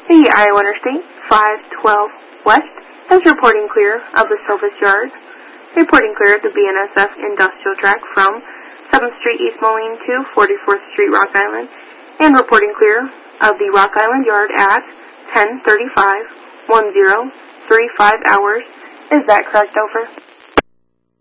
The Iowa Interstate 512 West is reporting clear of the Silvis Yard, reporting clear of the BNSF Industrial Track from 7th Street East Moline to 44th Street Rock Island, and reporting clear of the Rock Island Yard at 10:35, 10:35 hours. Is that correct, over?